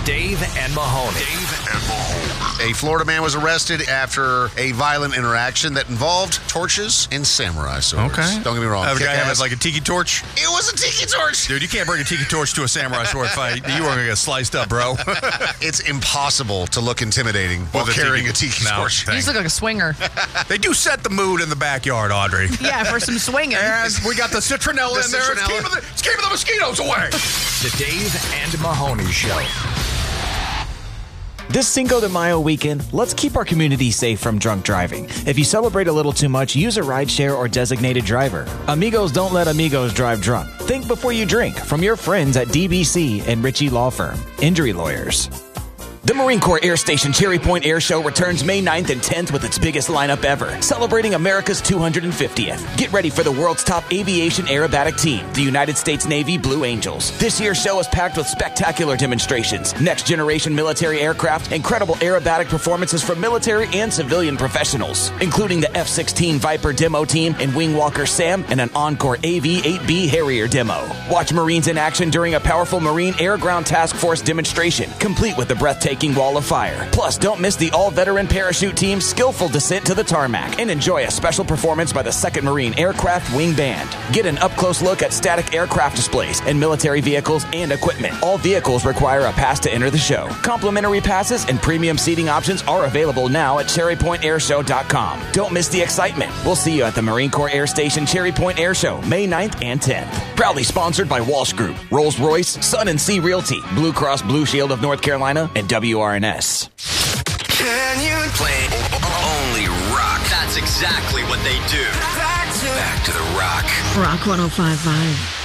Dave and Mahoney. A Florida man was arrested after a violent interaction that involved torches and samurai swords. Okay. Don't get me wrong. The guy has like a tiki torch. It was a tiki torch. Dude, you can't bring a tiki torch to a samurai sword fight. You are going to get sliced up, bro. It's impossible to look intimidating while carrying a tiki torch. You just look like a swinger. They do set the mood in the backyard, Audrey. Yeah, for some swinging. And we got the citronella in there. It's keeping the mosquitoes away. The Dave and Mahoney Show. This Cinco de Mayo weekend, let's keep our community safe from drunk driving. If you celebrate a little too much, use a rideshare or designated driver. Amigos don't let amigos drive drunk. Think before you drink from your friends at DBC and Ritchie Law Firm. Injury lawyers. The Marine Corps Air Station Cherry Point Air Show returns May 9th and 10th with its biggest lineup ever, celebrating America's 250th. Get ready for the world's top aviation aerobatic team, the United States Navy Blue Angels. This year's show is packed with spectacular demonstrations, next-generation military aircraft, incredible aerobatic performances from military and civilian professionals, including the F-16 Viper demo team and Wing Walker Sam and an Encore AV-8B Harrier demo. Watch Marines in action during a powerful Marine Air Ground Task Force demonstration, complete with the breathtaking wall of fire. Plus, don't miss the all-veteran parachute team's skillful descent to the tarmac and enjoy a special performance by the 2nd Marine Aircraft Wing Band. Get an up-close look at static aircraft displays and military vehicles and equipment. All vehicles require a pass to enter the show. Complimentary passes and premium seating options are available now at CherryPointAirShow.com. Don't miss the excitement. We'll see you at the Marine Corps Air Station Cherry Point Air Show, May 9th and 10th. Proudly sponsored by Walsh Group, Rolls-Royce, Sun & Sea Realty, Blue Cross Blue Shield of North Carolina, and WRNS. Can you play only rock? That's exactly what they do. Back to the rock. Rock 105.5.